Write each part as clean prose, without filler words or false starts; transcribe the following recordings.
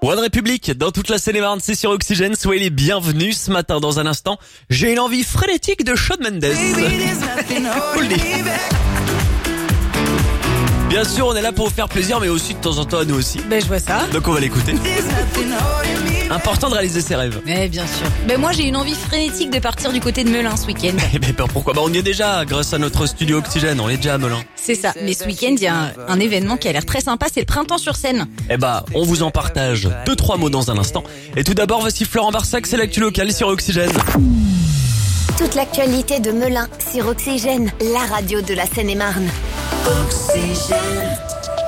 One République, dans toute la Seine-et-Marne, c'est sur Oxygène. Soyez les bienvenus ce matin. Dans un instant, j'ai une envie frénétique de Shawn Mendes. Vous le dites. Bien sûr, on est là pour vous faire plaisir, mais aussi de temps en temps à nous aussi. Ben je vois ça. Donc on va l'écouter. Important de réaliser ses rêves. Mais bien sûr. Ben moi j'ai une envie frénétique de partir du côté de Melun ce week-end. Eh ben pourquoi ? On y est déjà grâce à notre studio Oxygène. On est déjà à Melun. C'est ça. Mais ce week-end il y a un événement qui a l'air très sympa. C'est le printemps sur Seine. Eh ben, on vous en partage 2-3 mots dans un instant. Et tout d'abord, voici Florent Barsac, c'est l'actu locale sur Oxygène. Toute l'actualité de Melun sur Oxygène, la radio de la Seine-et-Marne. Oxygène.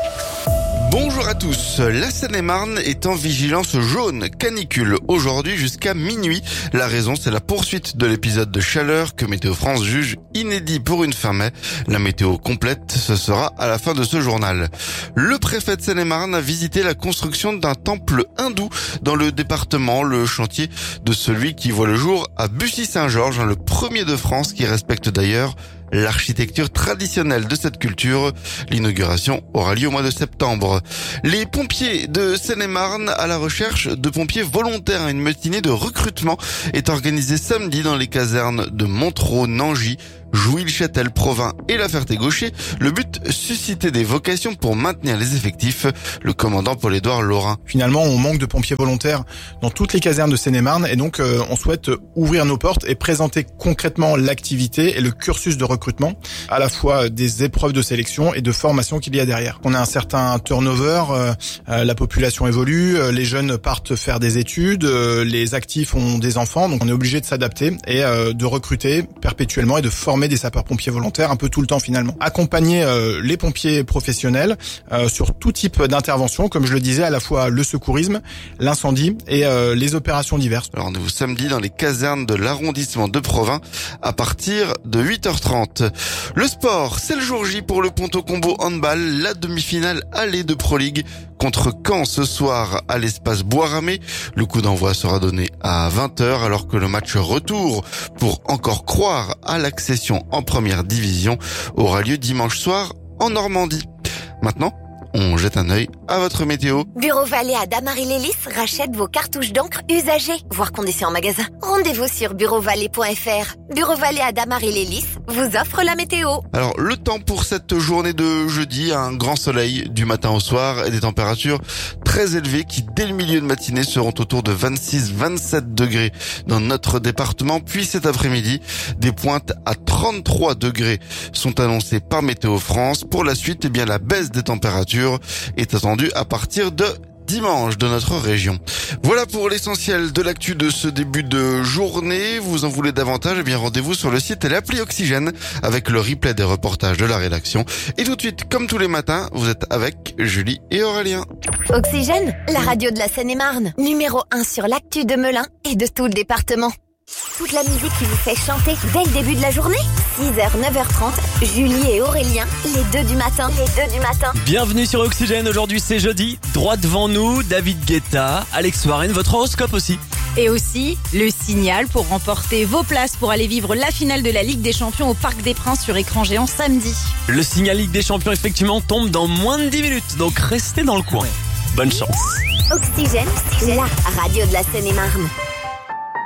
Bonjour à tous, la Seine-et-Marne est en vigilance jaune canicule aujourd'hui jusqu'à minuit. La raison, c'est la poursuite de l'épisode de chaleur que Météo France juge inédit pour une fin mai. La météo complète, ce sera à la fin de ce journal. Le préfet de Seine-et-Marne a visité la construction d'un temple hindou dans le département, le chantier de celui qui voit le jour à Bussy-Saint-Georges, le premier de France qui respecte d'ailleurs l'architecture traditionnelle de cette culture. L'inauguration aura lieu au mois de septembre. Les pompiers de Seine-et-Marne à la recherche de pompiers volontaires. Une matinée de recrutement est organisée samedi dans les casernes de Montereau, Nangy, Jouy-le-Châtel, Provins et La Ferté-Gaucher. Le but, susciter des vocations pour maintenir les effectifs. Le commandant Paul-Édouard Laurin. Finalement, on manque de pompiers volontaires dans toutes les casernes de Seine-et-Marne et donc on souhaite ouvrir nos portes et présenter concrètement l'activité et le cursus de recrutement, à la fois des épreuves de sélection et de formation qu'il y a derrière. On a un certain turnover, la population évolue, les jeunes partent faire des études, les actifs ont des enfants, donc on est obligé de s'adapter et de recruter perpétuellement et de former des sapeurs-pompiers volontaires un peu tout le temps finalement. Accompagner les pompiers professionnels sur tout type d'intervention, comme je le disais, à la fois le secourisme, l'incendie et les opérations diverses. Rendez-vous samedi dans les casernes de l'arrondissement de Provins à partir de 8h30. Le sport, c'est le jour J pour le Ponto Combo handball, la demi-finale allée de Pro League contre Caen ce soir à l'espace Bois-Ramé. Le coup d'envoi sera donné à 20h alors que le match retour pour encore croire à l'accession en première division aura lieu dimanche soir en Normandie. Maintenant, on jette un œil à votre météo. Bureau Vallée à Damary-Lélis rachète vos cartouches d'encre usagées. Voir conditions en magasin. Rendez-vous sur bureauvalet.fr. Bureau Vallée à Damary-Lélis vous offre la météo. Alors, le temps pour cette journée de jeudi, un grand soleil du matin au soir et des températures très élevées qui, dès le milieu de matinée, seront autour de 26-27 degrés dans notre département. Puis cet après-midi, des pointes à 33 degrés sont annoncées par Météo France. Pour la suite, eh bien, la baisse des températures est attendue à partir de dimanche de notre région. Voilà pour l'essentiel de l'actu de ce début de journée. Vous en voulez davantage? Eh bien, rendez-vous sur le site et l'appli Oxygène avec le replay des reportages de la rédaction. Et tout de suite, comme tous les matins, vous êtes avec Julie et Aurélien. Oxygène, la radio de la Seine-et-Marne. Numéro 1 sur l'actu de Melun et de tout le département. Toute la musique qui vous fait chanter dès le début de la journée. 6h, 9h30, Julie et Aurélien, les deux du matin. Bienvenue sur Oxygène, aujourd'hui c'est jeudi. Droit devant nous, David Guetta, Alex Warren, votre horoscope aussi. Et aussi le signal pour remporter vos places pour aller vivre la finale de la Ligue des Champions au Parc des Princes sur écran géant samedi. Le signal Ligue des Champions effectivement tombe dans moins de 10 minutes, donc restez dans le coin. Bonne chance. Oxygène, la radio de la Seine-et-Marne.